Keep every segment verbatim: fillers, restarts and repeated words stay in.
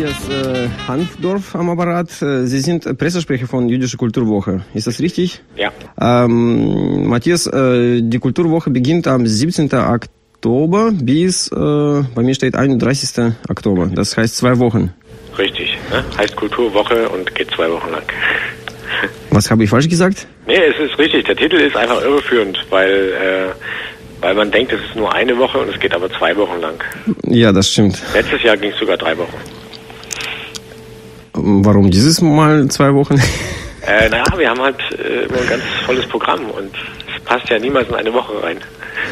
Matthias äh, Hanfdorf am Apparat. Sie sind Pressesprecher von Jüdische Kulturwoche. Ist das richtig? Ja. Ähm, Matthias, äh, die Kulturwoche beginnt am siebzehnten Oktober bis, äh, bei mir steht einunddreißigsten Oktober. Das heißt zwei Wochen. Richtig. Ne? Heißt Kulturwoche und geht zwei Wochen lang. Was habe ich falsch gesagt? Nee, es ist richtig. Der Titel ist einfach irreführend, weil, äh, weil man denkt, es ist nur eine Woche und es geht aber zwei Wochen lang. Ja, das stimmt. Letztes Jahr ging es sogar drei Wochen. Warum dieses Mal zwei Wochen? Äh, naja, wir haben halt äh, immer ein ganz volles Programm und es passt ja niemals in eine Woche rein.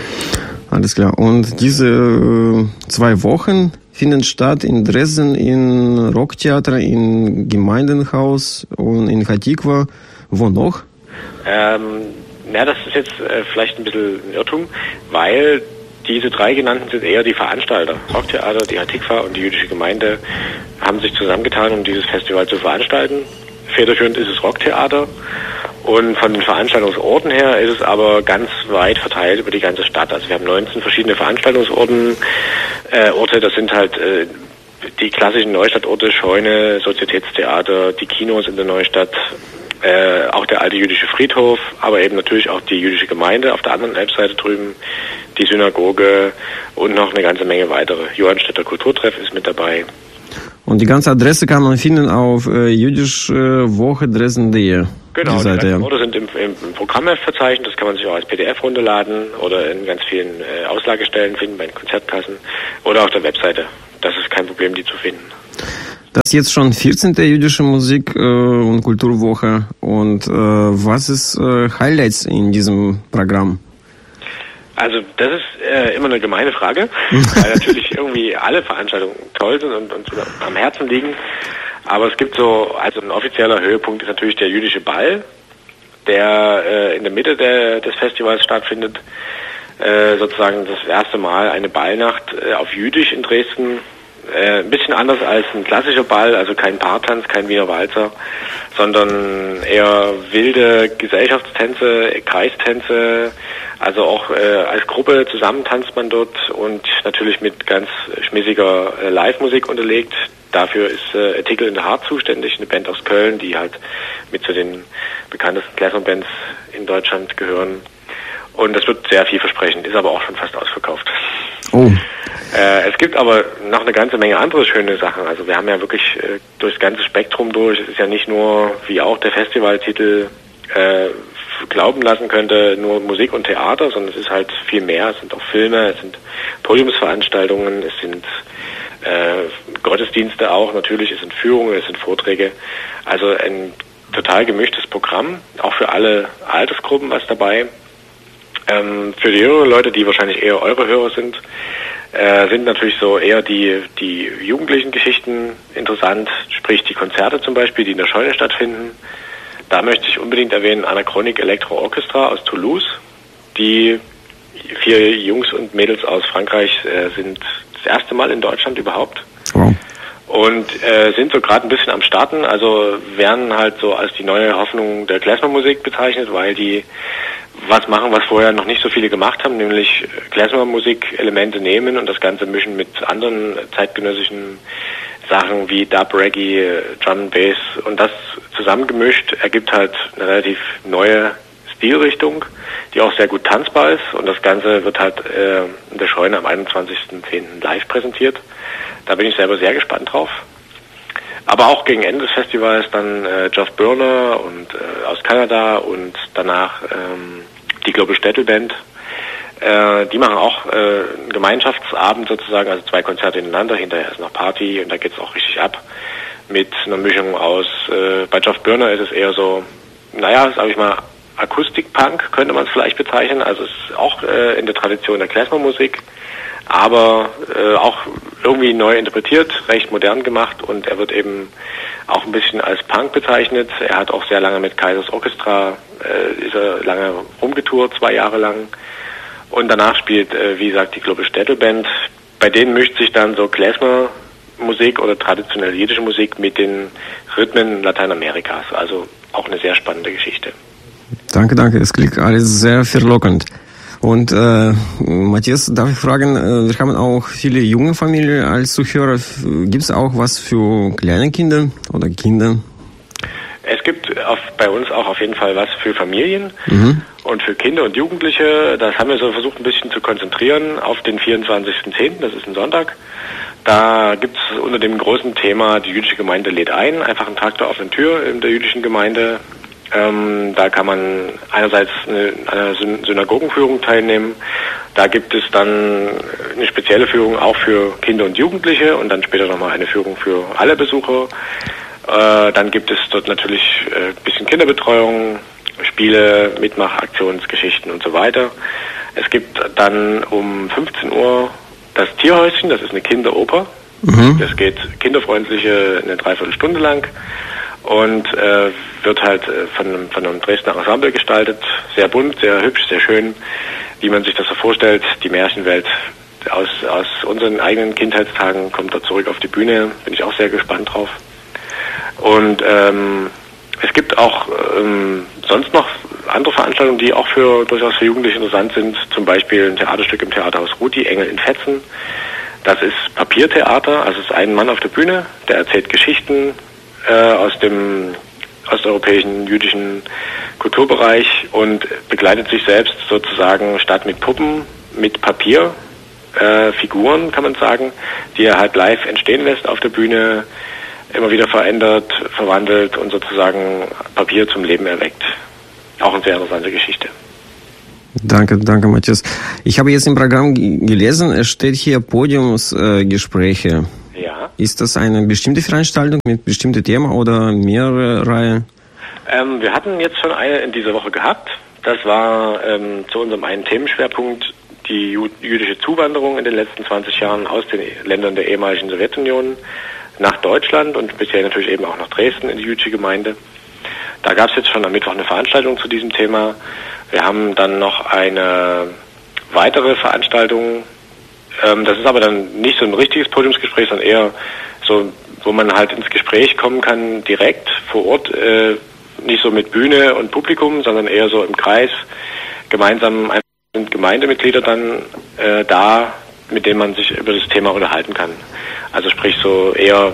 Alles klar. Und diese äh, zwei Wochen finden statt in Dresden, in Rocktheater, in Gemeindehaus und in Hatikwa. Wo noch? Ähm, na, das ist jetzt äh, vielleicht ein bisschen ein Irrtum, weil diese drei genannten sind eher die Veranstalter. Rocktheater, die Hatikwa und die jüdische Gemeinde haben sich zusammengetan, um dieses Festival zu veranstalten. Federführend ist es Rocktheater und von den Veranstaltungsorten her ist es aber ganz weit verteilt über die ganze Stadt. Also wir haben neunzehn verschiedene Veranstaltungsorten, äh, Orte, das sind halt äh, die klassischen Neustadtorte, Scheune, Sozietätstheater, die Kinos in der Neustadt, äh, auch der alte jüdische Friedhof, aber eben natürlich auch die jüdische Gemeinde auf der anderen Elbseite drüben, die Synagoge und noch eine ganze Menge weitere. Johannstädter Kulturtreff ist mit dabei. Und die ganze Adresse kann man finden auf äh, jüdischwoche dresden punkt de. Genau, die, die ganzen Orte sind im, im, im Programmheft verzeichnet, das kann man sich auch als P D F runterladen oder in ganz vielen äh, Auslagestellen finden, bei den Konzertkassen oder auf der Webseite. Das ist kein Problem, die zu finden. Das ist jetzt schon vierzehnte jüdische Musik- äh, und Kulturwoche. Und äh, was ist äh, Highlights in diesem Programm? Also das ist äh, immer eine gemeine Frage, weil natürlich irgendwie alle Veranstaltungen toll sind und uns am Herzen liegen. Aber es gibt so, also ein offizieller Höhepunkt ist natürlich der jüdische Ball, der äh, in der Mitte der, des Festivals stattfindet. Äh, sozusagen das erste Mal eine Ballnacht äh, auf Jüdisch in Dresden. Äh, ein bisschen anders als ein klassischer Ball, also kein Paartanz, kein Wiener Walzer, sondern eher wilde Gesellschaftstänze, Kreistänze, also auch äh, als Gruppe zusammen tanzt man dort und natürlich mit ganz schmissiger äh, Live-Musik unterlegt. Dafür ist äh, Artikel in der Hart zuständig, eine Band aus Köln, die halt mit zu den bekanntesten Klezmer-Bands in Deutschland gehören. Und das wird sehr vielversprechend, ist aber auch schon fast ausverkauft. Oh. Äh, es gibt aber noch eine ganze Menge andere schöne Sachen. Also wir haben ja wirklich äh, durchs ganze Spektrum durch. Es ist ja nicht nur, wie auch der Festivaltitel äh, glauben lassen könnte, nur Musik und Theater, sondern es ist halt viel mehr. Es sind auch Filme, es sind Podiumsveranstaltungen, es sind äh, Gottesdienste auch, natürlich, es sind Führungen, es sind Vorträge. Also ein total gemischtes Programm, auch für alle Altersgruppen was dabei. Ähm, für die jüngeren Leute, die wahrscheinlich eher eure Hörer sind, äh, sind natürlich so eher die, die jugendlichen Geschichten interessant, sprich die Konzerte zum Beispiel, die in der Scheune stattfinden. Da möchte ich unbedingt erwähnen Anachronic Electro Orchestra aus Toulouse. Die vier Jungs und Mädels aus Frankreich äh, sind das erste Mal in Deutschland überhaupt. Wow. Und äh, sind so gerade ein bisschen am Starten, also werden halt so als die neue Hoffnung der Klezmer-Musik bezeichnet, weil die was machen, was vorher noch nicht so viele gemacht haben, nämlich Klezmer-Musik-Elemente nehmen und das Ganze mischen mit anderen zeitgenössischen Sachen wie Dub, Reggae, Drum and Bass und das zusammengemischt ergibt halt eine relativ neue Stilrichtung, die auch sehr gut tanzbar ist und das Ganze wird halt äh, in der Scheune am einundzwanzigsten zehnten live präsentiert. Da bin ich selber sehr gespannt drauf. Aber auch gegen Ende des Festivals dann äh, Geoff Burner und äh, aus Kanada und danach ähm, die Global Städtel Band. Äh, die machen auch äh, einen Gemeinschaftsabend sozusagen, also zwei Konzerte hintereinander, hinterher ist noch Party und da geht's auch richtig ab mit einer Mischung aus, äh, bei Geoff Burner ist es eher so, naja, sag ich mal, Akustik-Punk könnte man es vielleicht bezeichnen, also es ist auch äh, in der Tradition der Klezmer-Musik, aber äh, auch irgendwie neu interpretiert, recht modern gemacht und er wird eben auch ein bisschen als Punk bezeichnet. Er hat auch sehr lange mit Kaisers Orchestra, äh, ist er lange rumgetourt, zwei Jahre lang. Und danach spielt, äh, wie gesagt, die Global Städtel Band. Bei denen mischt sich dann so Klezmer-Musik oder traditionelle jiddische Musik mit den Rhythmen Lateinamerikas. Also auch eine sehr spannende Geschichte. Danke, danke. Es klingt alles sehr verlockend. Und äh, Matthias, darf ich fragen, äh, wir haben auch viele junge Familien als Zuhörer. Gibt es auch was für kleine Kinder oder Kinder? Es gibt auf, bei uns auch auf jeden Fall was für Familien Mhm. und für Kinder und Jugendliche. Das haben wir so versucht ein bisschen zu konzentrieren auf den vierundzwanzigsten zehnten, das ist ein Sonntag. Da gibt es unter dem großen Thema die jüdische Gemeinde lädt ein, einfach ein Tag der offenen Tür in der jüdischen Gemeinde. Ähm, da kann man einerseits eine, eine Synagogenführung teilnehmen. Da gibt es dann eine spezielle Führung auch für Kinder und Jugendliche und dann später nochmal eine Führung für alle Besucher. Äh, dann gibt es dort natürlich ein äh, bisschen Kinderbetreuung, Spiele, Mitmachaktionsgeschichten und so weiter. Es gibt dann um fünfzehn Uhr das Tierhäuschen, das ist eine Kinderoper. Mhm. Das geht kinderfreundliche eine Dreiviertelstunde lang und äh, wird halt äh, von, von einem Dresdner Ensemble gestaltet. Sehr bunt, sehr hübsch, sehr schön, wie man sich das so vorstellt. Die Märchenwelt aus, aus unseren eigenen Kindheitstagen kommt da zurück auf die Bühne. Bin ich auch sehr gespannt drauf. Und ähm, es gibt auch ähm, sonst noch andere Veranstaltungen, die auch für durchaus für Jugendliche interessant sind. Zum Beispiel ein Theaterstück im Theaterhaus Ruti, Engel in Fetzen. Das ist Papiertheater, also es ist ein Mann auf der Bühne, der erzählt Geschichten äh, aus dem osteuropäischen jüdischen Kulturbereich und begleitet sich selbst sozusagen statt mit Puppen, mit Papier, äh, Figuren kann man sagen, die er halt live entstehen lässt auf der Bühne, immer wieder verändert, verwandelt und sozusagen Papier zum Leben erweckt. Auch eine sehr interessante Geschichte. Danke, danke, Matthias. Ich habe jetzt im Programm g- gelesen, es steht hier Podiumsgespräche. Äh, Ja. Ist das eine bestimmte Veranstaltung mit bestimmten Themen oder mehrere Reihen? Ähm, wir hatten jetzt schon eine in dieser Woche gehabt. Das war ähm, zu unserem einen Themenschwerpunkt die jü- jüdische Zuwanderung in den letzten zwanzig Jahren aus den Ländern der ehemaligen Sowjetunion nach Deutschland und speziell natürlich eben auch nach Dresden in die jüdische Gemeinde. Da gab es jetzt schon am Mittwoch eine Veranstaltung zu diesem Thema. Wir haben dann noch eine weitere Veranstaltung. Ähm, das ist aber dann nicht so ein richtiges Podiumsgespräch, sondern eher so, wo man halt ins Gespräch kommen kann, direkt vor Ort, äh, nicht so mit Bühne und Publikum, sondern eher so im Kreis. Gemeinsam sind Gemeindemitglieder dann äh, da, mit denen man sich über das Thema unterhalten kann. Also sprich so eher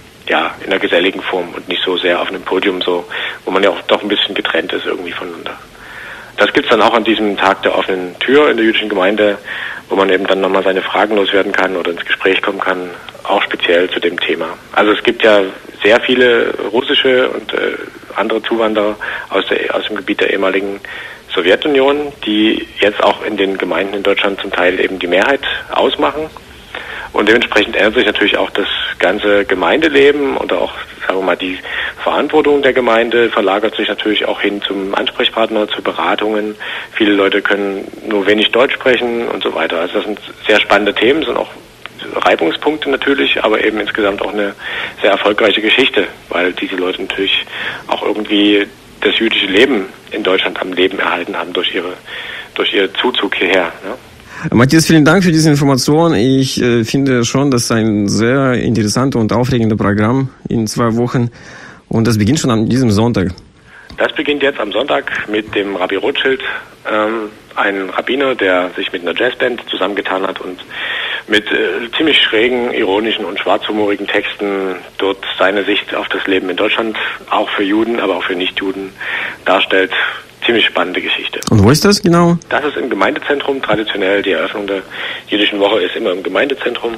ja in einer geselligen Form und nicht so sehr auf einem Podium, so wo man ja auch doch ein bisschen getrennt ist irgendwie voneinander. Das gibt's dann auch an diesem Tag der offenen Tür in der jüdischen Gemeinde, wo man eben dann nochmal seine Fragen loswerden kann oder ins Gespräch kommen kann, auch speziell zu dem Thema. Also es gibt ja sehr viele russische und äh, andere Zuwanderer aus, der, aus dem Gebiet der ehemaligen Sowjetunion, die jetzt auch in den Gemeinden in Deutschland zum Teil eben die Mehrheit ausmachen. Und dementsprechend ändert sich natürlich auch das ganze Gemeindeleben oder auch, sagen wir mal, die Verantwortung der Gemeinde verlagert sich natürlich auch hin zum Ansprechpartner, zu Beratungen. Viele Leute können nur wenig Deutsch sprechen und so weiter. Also das sind sehr spannende Themen, sind auch Reibungspunkte natürlich, aber eben insgesamt auch eine sehr erfolgreiche Geschichte, weil diese Leute natürlich auch irgendwie das jüdische Leben in Deutschland am Leben erhalten haben durch ihre, durch ihr Zuzug hierher. Ne? Matthias, vielen Dank für diese Information. Ich äh, finde schon, das ist ein sehr interessantes und aufregendes Programm in zwei Wochen. Und das beginnt schon an diesem Sonntag. Das beginnt jetzt am Sonntag mit dem Rabbi Rothschild, ähm, ein Rabbiner, der sich mit einer Jazzband zusammengetan hat und mit äh, ziemlich schrägen, ironischen und schwarzhumorigen Texten dort seine Sicht auf das Leben in Deutschland, auch für Juden, aber auch für Nichtjuden, darstellt. Ziemlich spannende Geschichte. Und wo ist das genau? Das ist im Gemeindezentrum. Traditionell die Eröffnung der jüdischen Woche ist immer im Gemeindezentrum.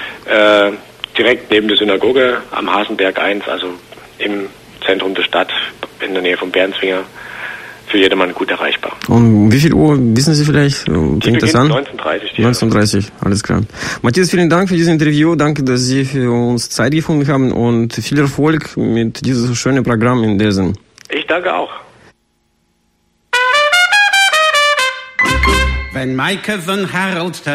Äh, direkt neben der Synagoge am Hasenberg eins, also im Zentrum der Stadt, in der Nähe von Bernswinger. Für jedermann gut erreichbar. Und wie viel Uhr, wissen Sie vielleicht, fängt das an? neunzehn Uhr dreißig. neunzehn Uhr dreißig, alles klar. Matthias, vielen Dank für dieses Interview. Danke, dass Sie für uns Zeit gefunden haben und viel Erfolg mit diesem schönen Programm in Dresden. Ich danke auch. Wenn Maike von Harold